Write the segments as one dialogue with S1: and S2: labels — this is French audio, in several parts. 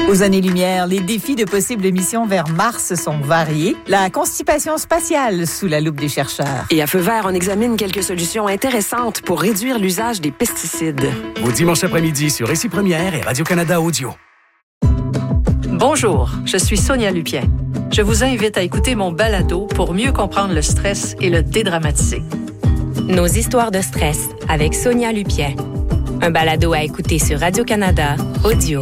S1: Aux années-lumière, les défis de possibles missions vers Mars sont variés. La constipation spatiale sous la loupe des chercheurs.
S2: Et à Feu vert, on examine quelques solutions intéressantes pour réduire l'usage des pesticides.
S3: Au dimanche après-midi sur Récit Première et Radio-Canada Audio.
S4: Bonjour, je suis Sonia Lupien. Je vous invite à écouter mon balado pour mieux comprendre le stress et le dédramatiser.
S5: Nos histoires de stress avec Sonia Lupien. Un balado à écouter sur Radio-Canada Audio.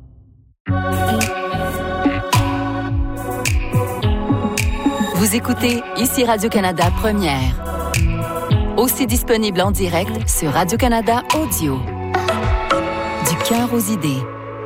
S6: Vous écoutez ici Radio-Canada Première. Aussi disponible en direct sur Radio-Canada Audio. Du cœur aux idées.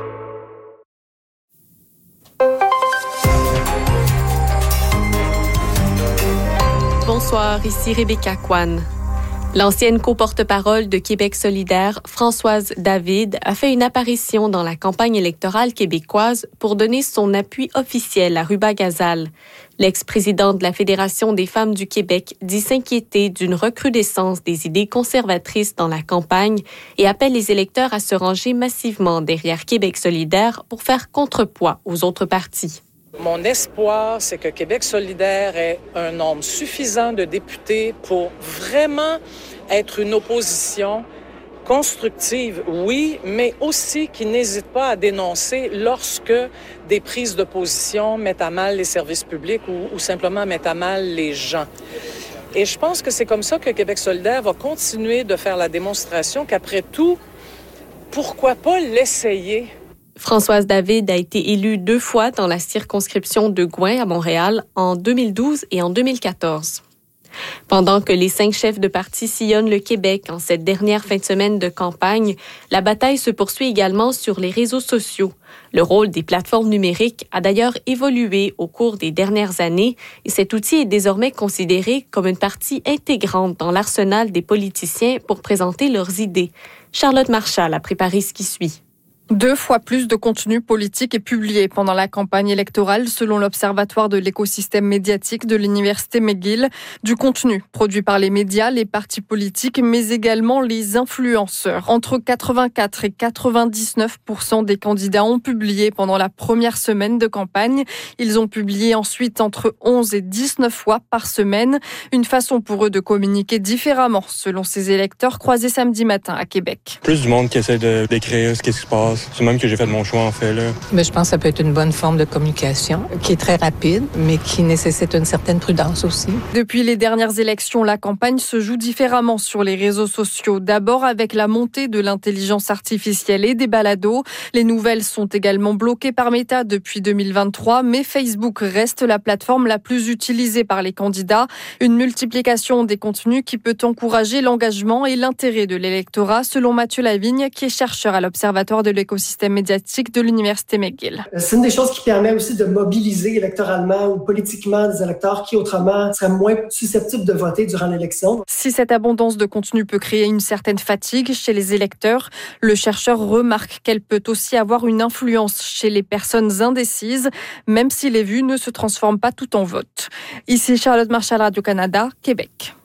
S7: Bonsoir, ici Rebecca Kwan. L'ancienne co-porte-parole de Québec solidaire, Françoise David, a fait une apparition dans la campagne électorale québécoise pour donner son appui officiel à Ruba Gazal. L'ex-présidente de la Fédération des femmes du Québec dit s'inquiéter d'une recrudescence des idées conservatrices dans la campagne et appelle les électeurs à se ranger massivement derrière Québec solidaire pour faire contrepoids aux autres partis.
S8: Mon espoir, c'est que Québec solidaire ait un nombre suffisant de députés pour vraiment être une opposition constructive, oui, mais aussi qui n'hésite pas à dénoncer lorsque des prises de position mettent à mal les services publics ou simplement mettent à mal les gens. Et je pense que c'est comme ça que Québec solidaire va continuer de faire la démonstration qu'après tout, pourquoi pas l'essayer?
S7: Françoise David a été élue 2 fois dans la circonscription de Gouin à Montréal en 2012 et en 2014. Pendant que les 5 chefs de parti sillonnent le Québec en cette dernière fin de semaine de campagne, la bataille se poursuit également sur les réseaux sociaux. Le rôle des plateformes numériques a d'ailleurs évolué au cours des dernières années et cet outil est désormais considéré comme une partie intégrante dans l'arsenal des politiciens pour présenter leurs idées. Charlotte Marchal a préparé ce qui suit.
S9: 2 fois plus de contenu politique est publié pendant la campagne électorale selon l'Observatoire de l'écosystème médiatique de l'Université McGill. Du contenu produit par les médias, les partis politiques, mais également les influenceurs. Entre 84 et 99% des candidats ont publié pendant la première semaine de campagne. Ils ont publié ensuite entre 11 et 19 fois par semaine. Une façon pour eux de communiquer différemment, selon ces électeurs croisés samedi matin à Québec.
S10: Plus du monde qui essaie de décrire ce qui se passe. C'est même que j'ai fait mon choix, en fait. Là.
S11: Mais je pense que ça peut être une bonne forme de communication qui est très rapide, mais qui nécessite une certaine prudence aussi.
S9: Depuis les dernières élections, la campagne se joue différemment sur les réseaux sociaux. D'abord avec la montée de l'intelligence artificielle et des balados. Les nouvelles sont également bloquées par Meta depuis 2023, mais Facebook reste la plateforme la plus utilisée par les candidats. Une multiplication des contenus qui peut encourager l'engagement et l'intérêt de l'électorat, selon Mathieu Lavigne, qui est chercheur à l'Observatoire de l'écosystème médiatique de l'Université McGill.
S12: C'est une des choses qui permet aussi de mobiliser électoralement ou politiquement des électeurs qui autrement seraient moins susceptibles de voter durant l'élection.
S9: Si cette abondance de contenu peut créer une certaine fatigue chez les électeurs, le chercheur remarque qu'elle peut aussi avoir une influence chez les personnes indécises, même si les vues ne se transforment pas tout en vote. Ici Charlotte Marchal, Radio-Canada, Québec.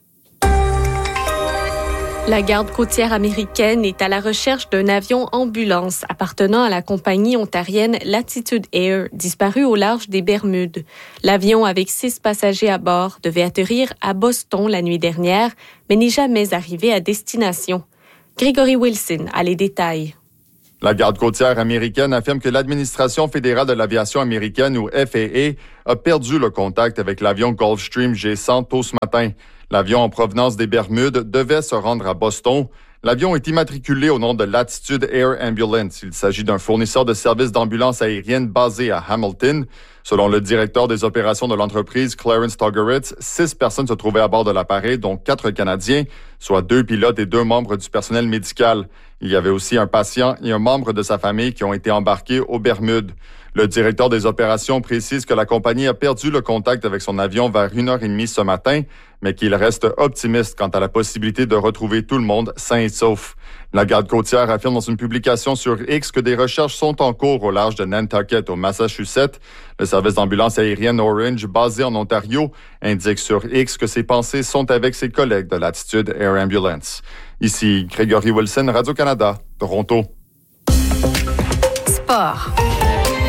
S7: La garde côtière américaine est à la recherche d'un avion ambulance appartenant à la compagnie ontarienne Latitude Air, disparu au large des Bermudes. L'avion, avec 6 passagers à bord, devait atterrir à Boston la nuit dernière, mais n'est jamais arrivé à destination. Gregory Wilson a les détails.
S13: La garde côtière américaine affirme que l'Administration fédérale de l'aviation américaine, ou FAA, a perdu le contact avec l'avion Gulfstream G100 tôt ce matin. L'avion en provenance des Bermudes devait se rendre à Boston. L'avion est immatriculé au nom de Latitude Air Ambulance. Il s'agit d'un fournisseur de services d'ambulance aérienne basé à Hamilton. Selon le directeur des opérations de l'entreprise, Clarence Togeritz, 6 personnes se trouvaient à bord de l'appareil, dont 4 Canadiens, soit 2 pilotes et 2 membres du personnel médical. Il y avait aussi un patient et un membre de sa famille qui ont été embarqués aux Bermudes. Le directeur des opérations précise que la compagnie a perdu le contact avec son avion vers 1h30 ce matin, mais qu'il reste optimiste quant à la possibilité de retrouver tout le monde sain et sauf. La garde côtière affirme dans une publication sur X que des recherches sont en cours au large de Nantucket, au Massachusetts. Le service d'ambulance aérienne Orange, basé en Ontario, indique sur X que ses pensées sont avec ses collègues de Latitude Air Ambulance. Ici, Gregory Wilson, Radio-Canada, Toronto.
S6: Sport.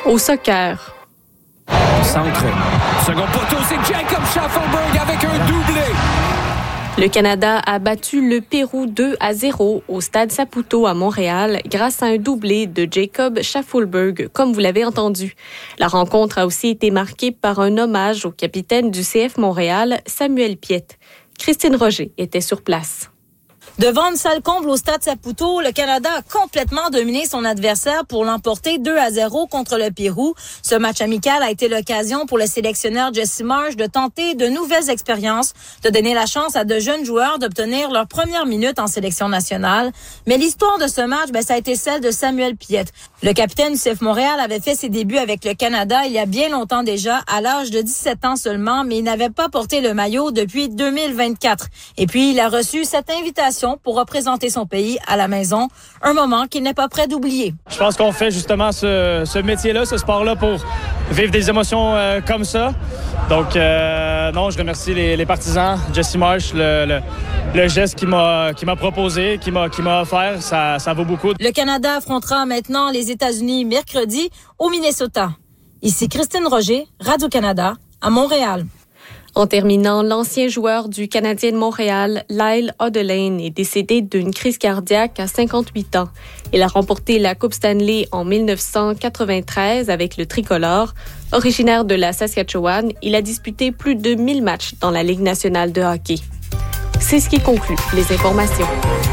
S7: Au soccer.
S3: Centre. Second poteau, c'est Jacob Schaffelberg avec un doublé.
S7: Le Canada a battu le Pérou 2-0 au Stade Saputo à Montréal grâce à un doublé de Jacob Schaffelberg, comme vous l'avez entendu. La rencontre a aussi été marquée par un hommage au capitaine du CF Montréal, Samuel Piette. Christine Roger était sur place.
S14: Devant une salle comble au Stade Saputo, le Canada a complètement dominé son adversaire pour l'emporter 2-0 contre le Pérou. Ce match amical a été l'occasion pour le sélectionneur Jesse Marsh de tenter de nouvelles expériences, de donner la chance à de jeunes joueurs d'obtenir leur première minute en sélection nationale. Mais l'histoire de ce match, ça a été celle de Samuel Piette. Le capitaine du CF Montréal avait fait ses débuts avec le Canada il y a bien longtemps déjà, à l'âge de 17 ans seulement, mais il n'avait pas porté le maillot depuis 2024. Et puis, il a reçu cette invitation pour représenter son pays à la maison, un moment qu'il n'est pas prêt d'oublier.
S15: Je pense qu'on fait justement ce métier-là, ce sport-là pour vivre des émotions comme ça. Donc, non, je remercie les partisans, Jesse Marsh, le geste qu'il m'a proposé, qu'il m'a offert, ça vaut beaucoup.
S14: Le Canada affrontera maintenant les États-Unis mercredi au Minnesota. Ici Christine Roger, Radio-Canada, à Montréal.
S7: En terminant, l'ancien joueur du Canadien de Montréal, Lyle Odelein, est décédé d'une crise cardiaque à 58 ans. Il a remporté la Coupe Stanley en 1993 avec le tricolore. Originaire de la Saskatchewan, il a disputé plus de 1000 matchs dans la Ligue nationale de hockey. C'est ce qui conclut les informations.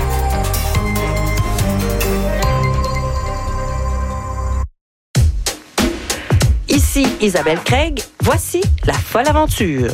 S16: Ici Isabelle Craig, voici la folle aventure.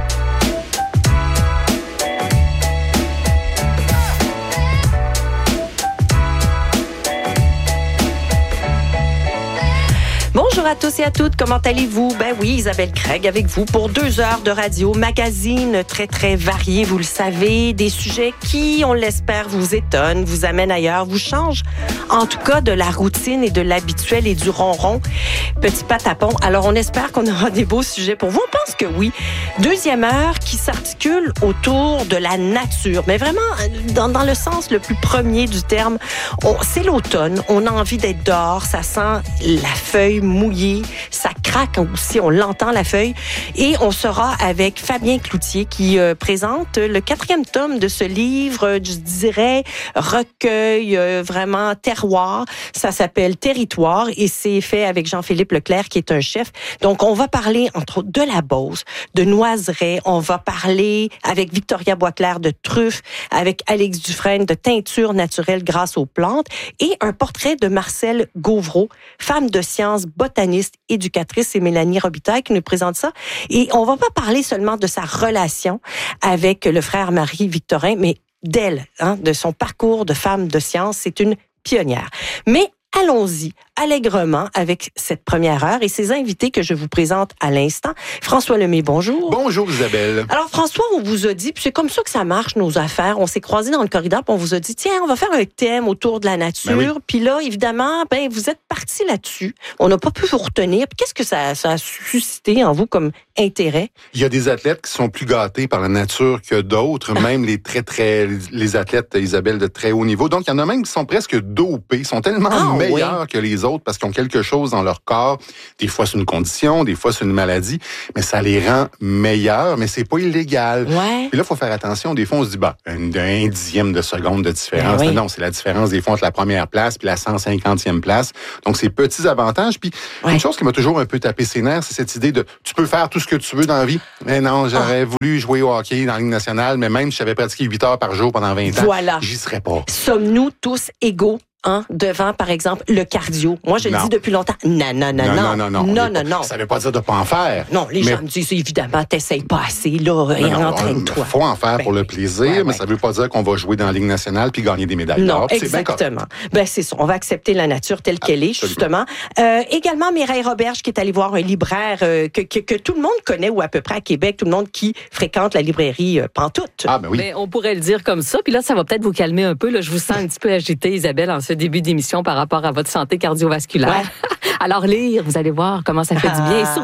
S16: Bonjour à tous et à toutes, comment allez-vous? Ben oui, Isabelle Craig avec vous pour 2 heures de radio, magazine très, très varié, vous le savez, des sujets qui, on l'espère, vous étonnent, vous amènent ailleurs, vous changent, en tout cas, de la routine et de l'habituel et du ronron. Petit patapon. Alors, on espère qu'on aura des beaux sujets pour vous. On pense que oui. 2e heure qui s'articule autour de la nature, mais vraiment dans le sens le plus premier du terme. C'est l'automne, on a envie d'être dehors, ça sent la feuille mouillée, ça craque aussi, on l'entend la feuille. Et on sera avec Fabien Cloutier qui présente le 4e tome de ce livre, je dirais, recueil, vraiment terroir. Ça s'appelle Territoire et c'est fait avec Jean-Philippe Leclerc qui est un chef. Donc, on va parler entre autres de la Beauce, de Noiserets, on va parler avec Victoria Boisclair de truffes, avec Alex Dufresne de teinture naturelle grâce aux plantes et un portrait de Marcel Gauvreau, femme de sciences, botaniste, éducatrice, et Mélanie Robitaille qui nous présente ça. Et on va pas parler seulement de sa relation avec le frère Marie-Victorin, mais d'elle, de son parcours de femme de science. C'est une pionnière. Mais allons-y allègrement avec cette première heure et ses invités que je vous présente à l'instant. François Lemay, bonjour.
S17: Bonjour Isabelle.
S16: Alors François, on vous a dit, puis c'est comme ça que ça marche nos affaires, on s'est croisés dans le corridor, puis on vous a dit, tiens, on va faire un thème autour de la nature.
S17: Ben oui.
S16: Puis là, évidemment, vous êtes partis là-dessus. On n'a pas pu vous retenir. Puis qu'est-ce que ça a suscité en vous comme intérêt?
S17: Il y a des athlètes qui sont plus gâtés par la nature que d'autres, même les athlètes, Isabelle, de très haut niveau. Donc, il y en a même qui sont presque dopés, sont tellement meilleurs que les autres parce qu'ils ont quelque chose dans leur corps. Des fois, c'est une condition, des fois, c'est une maladie, mais ça les rend meilleurs, mais c'est pas illégal.
S16: Ouais.
S17: Puis là, il faut faire attention. Des fois, on se dit, un dixième de seconde de différence.
S16: Oui.
S17: Non, c'est la différence des fois entre la première place puis la 150e place. Donc, c'est petits avantages. Puis, une chose qui m'a toujours un peu tapé ses nerfs, c'est cette idée de, tu peux faire tout ce que tu veux dans la vie. Mais non, j'aurais voulu jouer au hockey dans la Ligue nationale, mais même si j'avais pratiqué 8 heures par jour pendant 20 ans, j'y serais pas.
S16: Sommes-nous tous égaux? Devant, par exemple, le cardio. Moi, je le dis depuis longtemps. Non.
S17: Ça veut pas dire de pas en faire.
S16: Non, les gens me disent, évidemment, t'essayes pas assez, là, et entraîne-toi.
S17: Il faut en faire pour le plaisir, mais ça veut pas dire qu'on va jouer dans la Ligue nationale puis gagner des médailles d'or.
S16: Non, exactement. C'est ça. On va accepter la nature telle qu'elle est, justement. Également, Mireille Roberge, qui est allée voir un libraire que tout le monde connaît, ou à peu près à Québec, tout le monde qui fréquente la librairie Pantoute.
S17: Ah, ben oui.
S18: Mais on pourrait le dire comme ça. Puis là, ça va peut-être vous calmer un peu. Là, je vous sens un petit peu agitée, Isabelle, en ce début d'émission par rapport à votre santé cardiovasculaire. Ouais. Alors lire, vous allez voir comment ça fait du bien. Et surtout,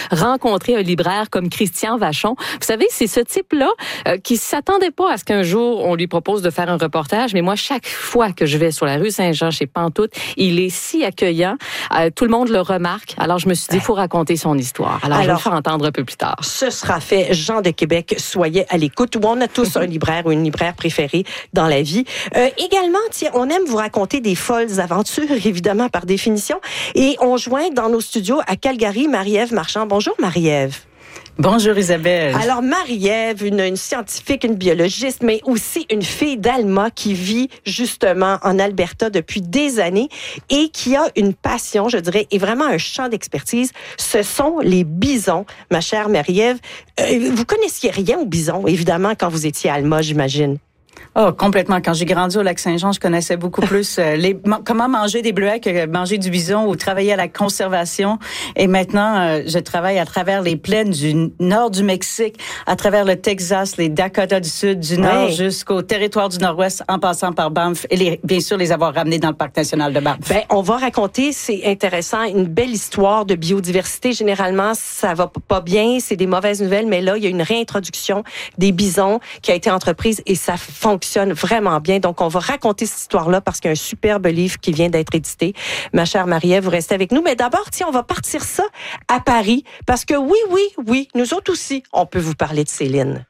S18: rencontrer un libraire comme Christian Vachon. Vous savez, c'est ce type-là qui s'attendait pas à ce qu'un jour on lui propose de faire un reportage, mais moi, chaque fois que je vais sur la rue Saint-Jean chez Pantoute, il est si accueillant. Tout le monde le remarque. Alors, je me suis dit, il faut raconter son histoire. Alors, je vais le faire entendre un peu plus tard.
S16: Ce sera fait. Jean de Québec, soyez à l'écoute. On a tous un libraire ou une libraire préférée dans la vie. Également, tiens, on aime vous raconter des folles aventures, évidemment, par définition. Et on joint dans nos studios à Calgary Marie-Ève Marchand. Bonjour, Marie-Ève.
S19: Bonjour Isabelle.
S16: Alors Marie-Ève, une scientifique, une biologiste, mais aussi une fille d'Alma qui vit justement en Alberta depuis des années et qui a une passion, je dirais, et vraiment un champ d'expertise. Ce sont les bisons, ma chère Marie-Ève. Vous connaissiez rien aux bisons, évidemment, quand vous étiez à Alma, j'imagine.
S19: Oh, complètement. Quand j'ai grandi au Lac-Saint-Jean, je connaissais beaucoup plus comment manger des bleuets que manger du bison ou travailler à la conservation. Et maintenant, je travaille à travers les plaines du nord du Mexique, à travers le Texas, les Dakota du Sud, du nord jusqu'au territoire du Nord-Ouest, en passant par Banff et bien sûr les avoir ramenés dans le Parc national de Banff.
S16: Ben, on va raconter, c'est intéressant, une belle histoire de biodiversité. Généralement, ça va pas bien, c'est des mauvaises nouvelles, mais là, il y a une réintroduction des bisons qui a été entreprise et ça fonctionne vraiment bien. Donc, on va raconter cette histoire-là parce qu'il y a un superbe livre qui vient d'être édité. Ma chère Marie-Ève, vous restez avec nous. Mais d'abord, tiens, on va partir ça à Paris parce que oui, nous autres aussi, on peut vous parler de Céline.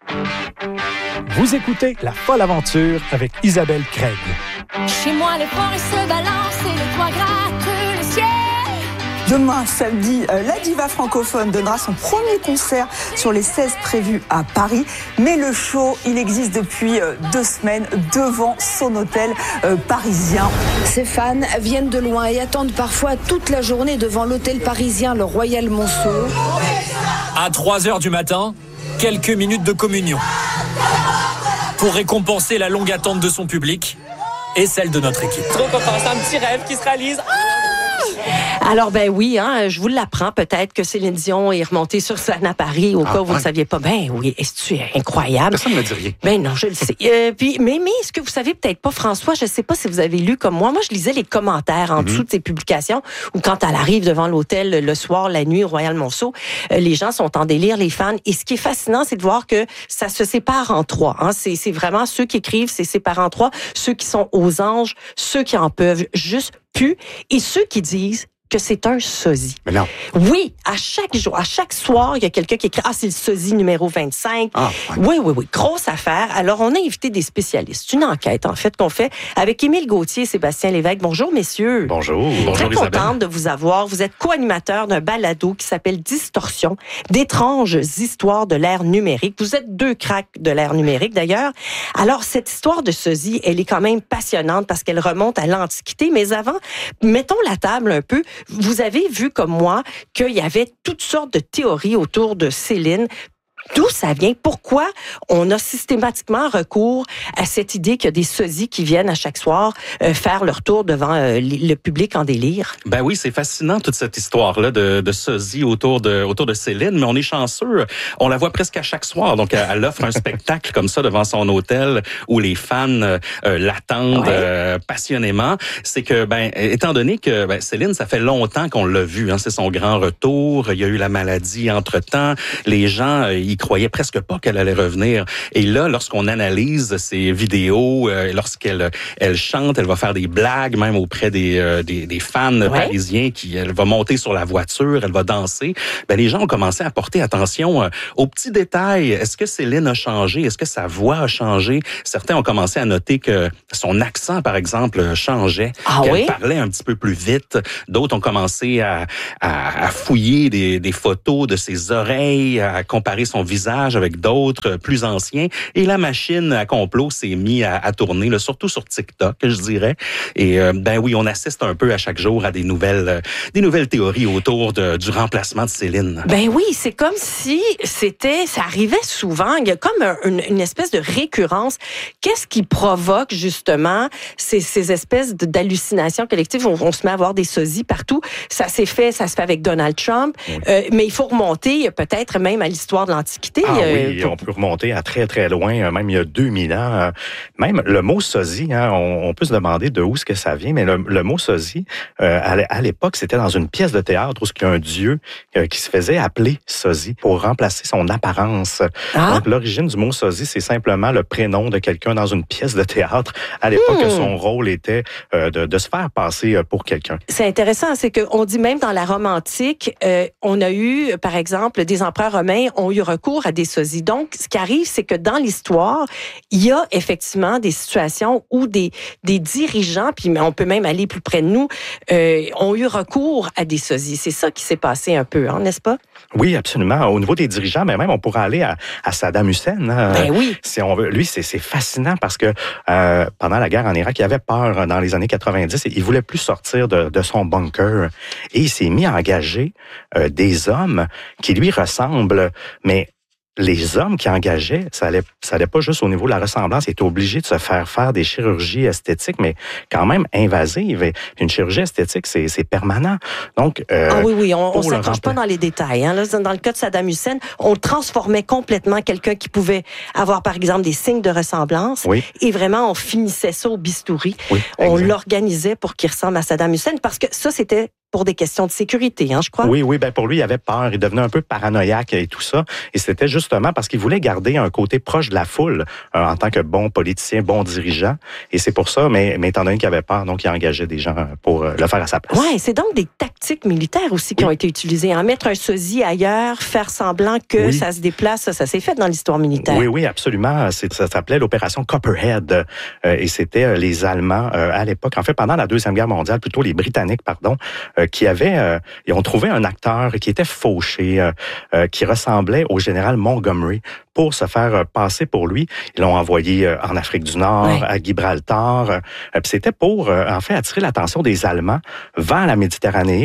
S20: Vous écoutez La Folle Aventure avec Isabelle Craig.
S21: Chez moi, les forêts se balancent et le toit gratte le ciel.
S22: Demain, samedi, la diva francophone donnera son premier concert sur les 16 prévus à Paris. Mais le show, il existe depuis 2 semaines devant son hôtel parisien.
S23: Ses fans viennent de loin et attendent parfois toute la journée devant l'hôtel parisien, le Royal Monceau.
S3: À 3h du matin, quelques minutes de communion. Pour récompenser la longue attente de son public et celle de notre équipe.
S24: Trop content, c'est un petit rêve qui se réalise.
S16: Alors, ben oui, je vous l'apprends peut-être que Céline Dion est remontée sur scène à Paris au cas où vous ne saviez pas. Ben oui, est-ce incroyable?
S17: Personne ne me dit rien.
S16: Ben non, je le sais. Mais ce que vous savez peut-être pas, François, je sais pas si vous avez lu comme moi. Moi, je lisais les commentaires en dessous de ces publications où quand elle arrive devant l'hôtel le soir, la nuit, au Royal Monceau, les gens sont en délire, les fans. Et ce qui est fascinant, c'est de voir que ça se sépare en 3. C'est vraiment ceux qui écrivent, c'est séparé en 3. Ceux qui sont aux anges, ceux qui en peuvent juste plus et ceux qui disent que c'est un sosie.
S17: Mais non.
S16: Oui, à chaque jour, à chaque soir, il y a quelqu'un qui écrit « Ah, c'est le sosie numéro 25 ». Oui. Grosse affaire. Alors, on a invité des spécialistes. Une enquête, en fait, qu'on fait avec Émile Gauthier et Sébastien Lévesque. Bonjour, messieurs.
S17: Bonjour.
S16: Très
S17: Bonjour,
S16: contente de vous avoir. Vous êtes co-animateur d'un balado qui s'appelle Distorsion, d'étranges histoires de l'ère numérique. Vous êtes 2 cracks de l'ère numérique, d'ailleurs. Alors, cette histoire de sosie, elle est quand même passionnante parce qu'elle remonte à l'Antiquité. Mais avant, mettons la table un peu. Vous avez vu comme moi qu'il y avait toutes sortes de théories autour de Céline. D'où ça vient? Pourquoi on a systématiquement recours à cette idée qu'il y a des sosies qui viennent à chaque soir faire leur tour devant le public en délire?
S25: Ben oui, c'est fascinant toute cette histoire-là de sosie autour de Céline, mais on est chanceux. On la voit presque à chaque soir. Donc, elle offre un spectacle comme ça devant son hôtel où les fans l'attendent passionnément. C'est que, étant donné que Céline, ça fait longtemps qu'on l'a vu. C'est son grand retour. Il y a eu la maladie entre-temps. Les gens, ils croyaient presque pas qu'elle allait revenir. Et là, lorsqu'on analyse ses vidéos, lorsqu'elle chante, elle va faire des blagues, même auprès des fans parisiens, elle va monter sur la voiture, elle va danser. Les gens ont commencé à porter attention aux petits détails. Est-ce que Céline a changé? Est-ce que sa voix a changé? Certains ont commencé à noter que son accent, par exemple, changeait. Qu'elle parlait un petit peu plus vite. D'autres ont commencé à fouiller des photos de ses oreilles, à comparer son visage avec d'autres plus anciens. Et la machine à complot s'est mise à tourner, là, surtout sur TikTok, je dirais. Et oui, on assiste un peu à chaque jour à des nouvelles théories autour du remplacement de Céline.
S16: Ben oui, c'est comme si ça arrivait souvent. Il y a comme une espèce de récurrence. Qu'est-ce qui provoque justement ces espèces d'hallucinations collectives? On se met à avoir des sosies partout. Ça se fait avec Donald Trump. Mais il faut remonter peut-être même à l'histoire de l'Antiquité. l'Antiquité.
S1: Oui, on peut remonter à très, très loin, même il y a 2000 ans. Même le mot sosie, hein, on peut se demander de où est-ce que ça vient, mais le mot sosie, à l'époque, c'était dans une pièce de théâtre où il y a un dieu qui se faisait appeler sosie pour remplacer son apparence. Donc, l'origine du mot sosie, c'est simplement le prénom de quelqu'un dans une pièce de théâtre. À l'époque, son rôle était de se faire passer pour quelqu'un.
S16: C'est intéressant, c'est qu'on dit même dans la Rome antique, on a eu, par exemple, des empereurs romains ont eu recours à des sosies. Donc, ce qui arrive, c'est que dans l'histoire, il y a effectivement des situations où des dirigeants, puis on peut même aller plus près de nous, ont eu recours à des sosies. C'est ça qui s'est passé un peu, hein, n'est-ce pas?
S1: Oui, absolument. Au niveau des dirigeants, mais même on pourrait aller à Saddam Hussein. Hein,
S16: oui.
S1: Si on veut. Lui, c'est fascinant parce que pendant la guerre en Irak, il avait peur dans les années 90 et il voulait plus sortir de son bunker. Et il s'est mis à engager des hommes qui lui ressemblent, mais les hommes qui engageaient, ça allait pas juste au niveau de la ressemblance, ils étaient obligés de se faire des chirurgies esthétiques, mais quand même invasives. Et une chirurgie esthétique, c'est permanent. Donc,
S16: oui, on s'accroche pas dans les détails. Hein. Là, dans le cas de Saddam Hussein, on transformait complètement quelqu'un qui pouvait avoir, par exemple, des signes de ressemblance.
S1: Oui.
S16: Et vraiment, on finissait ça au bistouri.
S1: Oui,
S16: on l'organisait pour qu'il ressemble à Saddam Hussein, parce que ça, c'était pour des questions de sécurité, hein, je crois.
S1: Oui, ben pour lui, il avait peur, il devenait un peu paranoïaque et tout ça. Et c'était justement parce qu'il voulait garder un côté proche de la foule en tant que bon politicien, bon dirigeant. Et c'est pour ça, mais étant donné qu'il avait peur, donc il engageait des gens pour le faire à sa place.
S16: Oui, c'est donc des tactiques militaires aussi qui ont été utilisées. En mettre un sosie ailleurs, faire semblant que ça se déplace, ça s'est fait dans l'histoire militaire.
S1: Oui, absolument. Ça s'appelait l'opération Copperhead. Et c'était les Allemands à l'époque, en fait, pendant la Deuxième Guerre mondiale, plutôt les Britanniques, ils ont trouvé un acteur qui était fauché, qui ressemblait au général Montgomery pour se faire passer pour lui. Ils l'ont envoyé en Afrique du Nord, à Gibraltar. Puis c'était pour, en fait, attirer l'attention des Allemands vers la Méditerranée,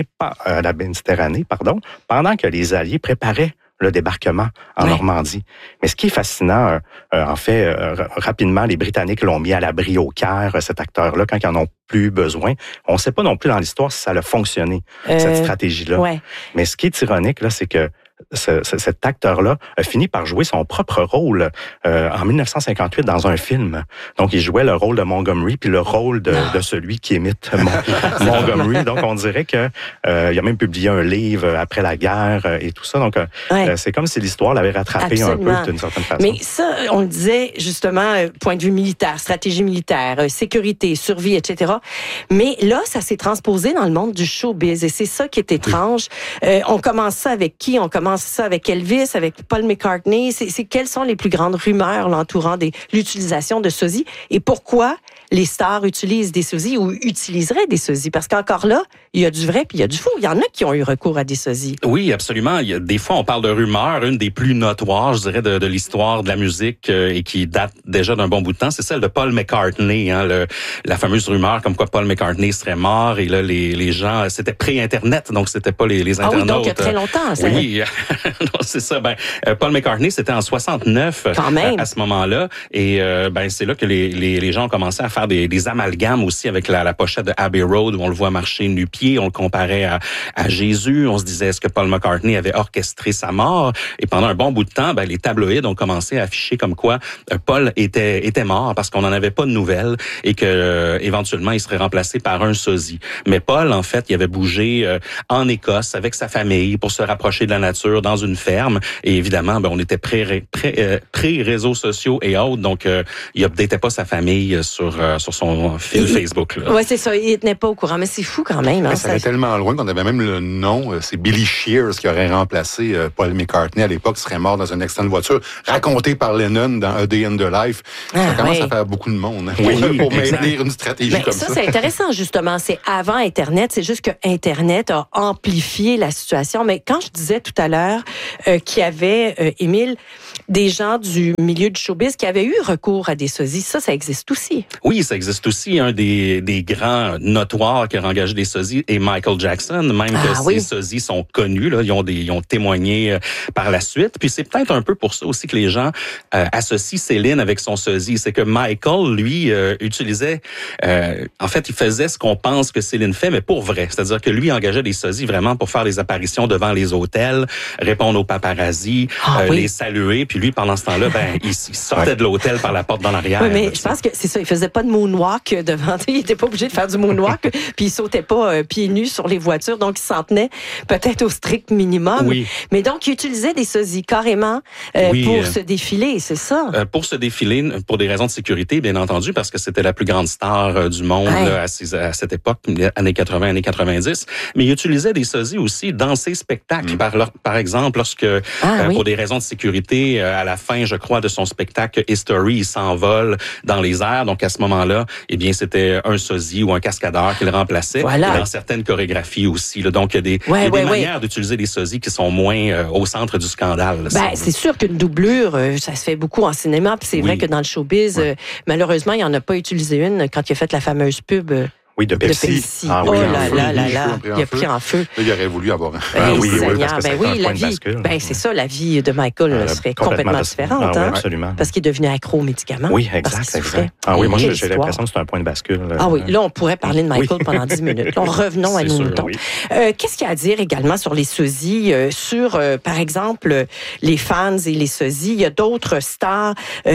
S1: pendant que les Alliés préparaient le débarquement en Normandie. Mais ce qui est fascinant, en fait, rapidement, les Britanniques l'ont mis à l'abri au Caire, cet acteur-là, quand ils en ont plus besoin. On ne sait pas non plus dans l'histoire si ça a fonctionné, cette stratégie-là. Mais ce qui est ironique, là, c'est que cet acteur-là a fini par jouer son propre rôle en 1958 dans un film. Donc, il jouait le rôle de Montgomery puis le rôle de celui qui imite Montgomery. Donc, on dirait que il a même publié un livre après la guerre et tout ça. Donc, c'est comme si l'histoire l'avait rattrapé un peu d'une certaine façon.
S16: Mais ça, on le disait justement, point de vue militaire, stratégie militaire, sécurité, survie, etc. Mais là, ça s'est transposé dans le monde du showbiz et c'est ça qui est étrange. On commence ça avec qui? On commence ça avec Elvis, avec Paul McCartney. Quelles sont les plus grandes rumeurs l'entourant de l'utilisation de sosies et pourquoi les stars utilisent des sosies ou utiliseraient des sosies? Parce qu'encore là, il y a du vrai puis il y a du faux. Il y en a qui ont eu recours à des sosies.
S25: Oui, absolument. Des fois, on parle de rumeurs. Une des plus notoires, je dirais, de l'histoire de la musique et qui date déjà d'un bon bout de temps, c'est celle de Paul McCartney. Hein, la fameuse rumeur comme quoi Paul McCartney serait mort. Et là, les gens, c'était pré-Internet, donc c'était pas les internautes.
S16: Ah oui, donc il y a très longtemps. Ça.
S25: Oui, non, c'est ça. Paul McCartney, c'était en 69 à ce moment-là. Et c'est là que les gens ont commencé à faire des amalgames aussi avec la pochette de Abbey Road où on le voit marcher nu-pied, on le comparait à Jésus, on se disait est-ce que Paul McCartney avait orchestré sa mort? Et pendant un bon bout de temps, les tabloïds ont commencé à afficher comme quoi Paul était mort parce qu'on n'en avait pas de nouvelles et que éventuellement il serait remplacé par un sosie. Mais Paul, en fait, il avait bougé en Écosse avec sa famille pour se rapprocher de la nature dans une ferme et évidemment, on était pré-réseaux sociaux et autres, donc il updatait pas sa famille sur son fil Facebook.
S16: Oui, c'est ça. Il n'était pas au courant, mais c'est fou quand même.
S17: Ça allait tellement loin qu'on avait même le nom. C'est Billy Shears qui aurait remplacé Paul McCartney à l'époque, qui serait mort dans un accident de voiture, raconté par Lennon dans A Day in the Life. Ça commence à faire beaucoup de monde pour maintenir une stratégie comme ça.
S16: Ça, c'est intéressant, justement. C'est avant Internet. C'est juste que Internet a amplifié la situation. Mais quand je disais tout à l'heure qu'il y avait, Émile, des gens du milieu du showbiz qui avaient eu recours à des sosies, ça existe aussi.
S25: Oui, ça existe aussi. Un des grands notoires qui a engagé des sosies est Michael Jackson, même que ces sosies sont connus. Là, ils ont témoigné par la suite. Puis c'est peut-être un peu pour ça aussi que les gens associent Céline avec son sosie. C'est que Michael, lui, utilisait... en fait, il faisait ce qu'on pense que Céline fait, mais pour vrai. C'est-à-dire que lui engageait des sosies vraiment pour faire des apparitions devant les hôtels. répondre aux paparazzi, les saluer. Puis lui, pendant ce temps-là, il sortait de l'hôtel par la porte d'en arrière.
S16: Oui, mais je pense que c'est ça. Il faisait pas de moonwalk devant. Il était pas obligé de faire du moonwalk. Puis il sautait pas pieds nus sur les voitures. Donc, il s'en tenait peut-être au strict minimum.
S25: Oui.
S16: Mais donc, il utilisait des sosies carrément pour se défiler, c'est ça?
S25: Pour se défiler, pour des raisons de sécurité, bien entendu, parce que c'était la plus grande star du monde là, à cette époque, années 80, années 90. Mais il utilisait des sosies aussi dans ses spectacles. Par exemple, lorsque, pour des raisons de sécurité, à la fin, je crois, de son spectacle History, il s'envole dans les airs. Donc, à ce moment-là, eh bien, c'était un sosie ou un cascadeur qui le remplaçait.
S16: Voilà.
S25: Et dans certaines chorégraphies aussi. Là. Donc, il y a des, manières d'utiliser des sosies qui sont moins au centre du scandale. Là,
S16: c'est sûr qu'une doublure, ça se fait beaucoup en cinéma. Puis c'est vrai que dans le showbiz, malheureusement, il n'en a pas utilisé une quand il a fait la fameuse pub.
S1: Oui, de Pepsi.
S16: Ah, oui, il a pris en feu.
S17: Là, il aurait voulu avoir un.
S16: La vie. C'est ça, la vie de Michael serait complètement différente.
S1: Absolument.
S16: Parce qu'il est devenu accro aux médicaments.
S1: Oui, exact. Oui, moi, j'ai l'impression que c'est un point de bascule.
S16: Ah oui, là, on pourrait parler de Michael pendant 10 minutes. Là, revenons à nos moutons. Oui. Qu'est-ce qu'il y a à dire également sur les sosies, sur, par exemple, les fans et les sosies? Il y a d'autres stars.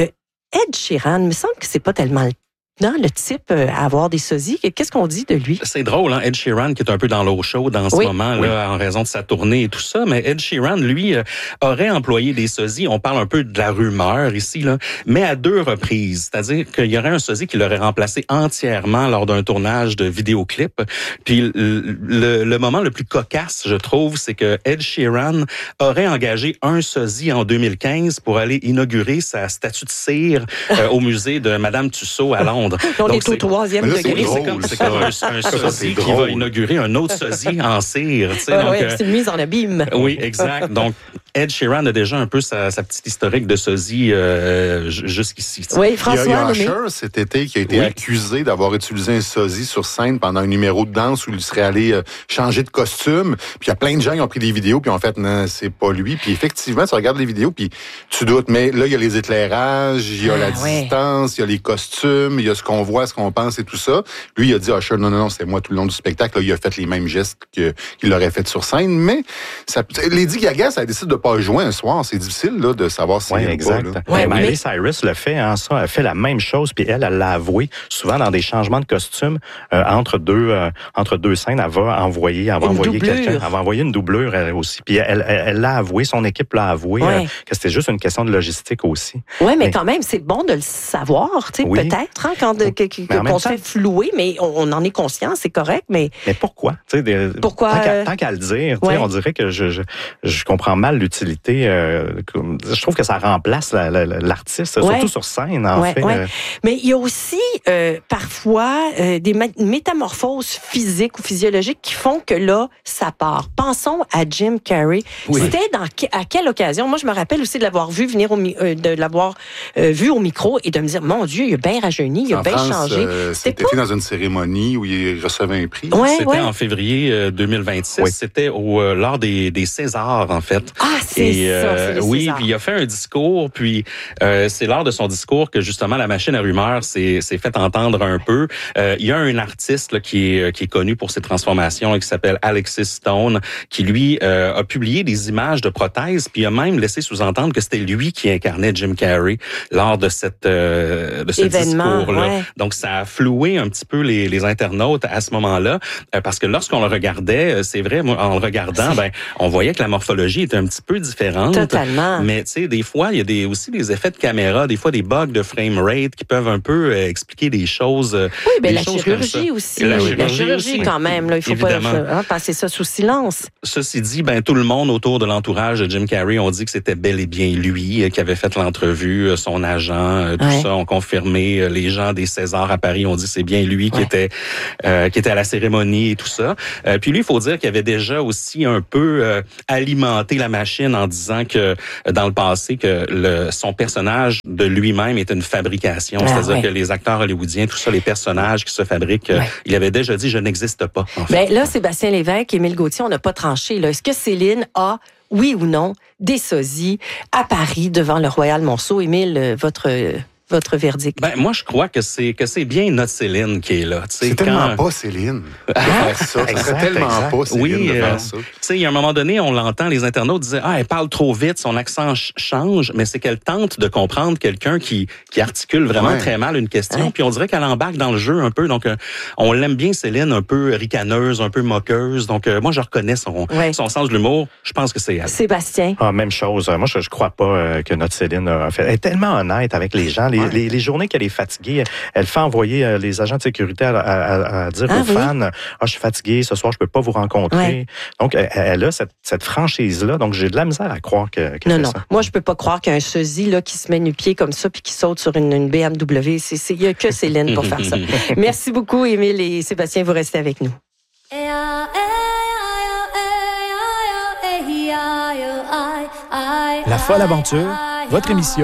S16: Ed Sheeran, il me semble que c'est pas tellement le type à avoir des sosies. Qu'est-ce qu'on dit de lui?
S25: C'est drôle, Ed Sheeran, qui est un peu dans l'eau chaude en ce moment, là, en raison de sa tournée et tout ça, mais Ed Sheeran, lui, aurait employé des sosies. On parle un peu de la rumeur ici, là, mais à 2 reprises. C'est-à-dire qu'il y aurait un sosie qui l'aurait remplacé entièrement lors d'un tournage de vidéoclip. Puis le moment le plus cocasse, je trouve, c'est que Ed Sheeran aurait engagé un sosie en 2015 pour aller inaugurer sa statue de cire au musée de Madame Tussaud à Londres.
S16: On est au 3e degré.
S25: C'est comme un sosie qui va inaugurer un autre sosie en cire.
S16: C'est une mise en abîme.
S25: Oui, exact. Donc, Ed Sheeran a déjà un peu sa petite historique de sosie jusqu'ici.
S16: Oui, François.
S17: Il y a Usher cet été qui a été accusé d'avoir utilisé un sosie sur scène pendant un numéro de danse où il serait allé changer de costume. Puis il y a plein de gens qui ont pris des vidéos puis ont fait non, c'est pas lui. Puis effectivement, tu regardes les vidéos puis tu doutes. Mais là, il y a les éclairages, il y a la distance, il y a les costumes, il y a ce qu'on voit, ce qu'on pense et tout ça. Lui, il a dit Usher, non, c'est moi tout le long du spectacle. Là, il a fait les mêmes gestes qu'il aurait fait sur scène. Mais Lady Gaga, ça décide de pas jouer un soir. C'est difficile là, de savoir si
S1: exact. Miley Cyrus le fait, elle fait la même chose, puis elle l'a avoué. Souvent, dans des changements de costume, entre deux scènes, elle va envoyer quelqu'un. Elle va envoyer une doublure elle aussi. Puis elle l'a avoué, son équipe l'a avoué, que c'était juste une question de logistique aussi.
S16: Oui, mais quand même, c'est bon de le savoir, tu sais, peut-être, qu'on se fait flouer, mais on en est conscient, c'est correct, mais
S1: pourquoi?
S16: Pourquoi?
S1: Tant qu'à le dire, on dirait que je comprends mal l'utilité. Je trouve que ça remplace l'artiste, surtout sur scène, en fait.
S16: Mais il y a aussi parfois des métamorphoses physiques ou physiologiques qui font que là, ça part. Pensons à Jim Carrey. C'était à quelle occasion? Moi, je me rappelle aussi de l'avoir vu vu au micro et de me dire, mon Dieu, il a bien rajeuni, il a bien changé.
S17: C'était dans une cérémonie où il recevait un prix.
S25: C'était en février 2026. C'était lors des Césars, en fait.
S16: Ah, c'est ça,
S25: oui, puis il a fait un discours, puis c'est lors de son discours que justement la machine à rumeurs s'est fait entendre un peu. Il y a un artiste là, qui est connu pour ses transformations, là, qui s'appelle Alexis Stone, qui lui a publié des images de prothèses, puis a même laissé sous-entendre que c'était lui qui incarnait Jim Carrey lors de ce discours-là. Ouais. Donc ça a floué un petit peu les internautes à ce moment-là, parce que lorsqu'on le regardait, c'est vrai, moi, en le regardant, on voyait que la morphologie était un petit peu différente.
S16: Totalement.
S25: Mais tu sais, des fois, il y a aussi des effets de caméra, des fois des bugs de frame rate qui peuvent un peu expliquer des choses.
S16: Oui, mais la chirurgie aussi. La chirurgie quand même, là, il faut pas passer ça sous silence.
S25: Ceci dit, tout le monde autour de l'entourage de Jim Carrey ont dit que c'était bel et bien lui qui avait fait l'entrevue, son agent, tout ça ont confirmé. Les gens des Césars à Paris ont dit que c'est bien lui qui était à la cérémonie et tout ça. Puis lui, il faut dire qu'il avait déjà aussi un peu alimenté la machine en disant que dans le passé que son personnage de lui-même était une fabrication, c'est-à-dire que les acteurs hollywoodiens, tout ça, les personnages qui se fabriquent, il avait déjà dit je n'existe pas. En fait.
S16: Là, Sébastien Lévesque, Émile Gauthier, on n'a pas tranché. Là. Est-ce que Céline a, oui ou non, des sosies à Paris devant le Royal Monceau? Émile, votre votre verdict?
S25: Ben, moi, je crois que c'est bien notre Céline qui est là.
S17: C'est tellement pas Céline de faire ça. Ça serait tellement pas Céline de faire ça.
S25: Tu sais, il y a un moment donné, on l'entend, les internautes disaient, elle parle trop vite, son accent change, mais c'est qu'elle tente de comprendre quelqu'un qui articule vraiment très mal une question, puis on dirait qu'elle embarque dans le jeu un peu. Donc, on l'aime bien, Céline, un peu ricaneuse, un peu moqueuse. Donc, moi, je reconnais son sens de l'humour. Je pense que c'est elle.
S16: Sébastien?
S1: Même chose. Moi, je crois pas que notre Céline a fait. Elle est tellement honnête avec les gens. Les journées qu'elle est fatiguée, elle fait envoyer les agents de sécurité à dire aux fans, je suis fatiguée, ce soir, je peux pas vous rencontrer. Donc, elle a cette franchise-là. Donc, j'ai de la misère à croire que
S16: Non.
S1: ça.
S16: Moi, je peux pas croire qu'un sosie là, qui se met nu-pied comme ça puis qui saute sur une BMW, il y a que Céline pour faire ça. Merci beaucoup, Émile et Sébastien. Vous restez avec nous.
S20: La folle aventure, votre émission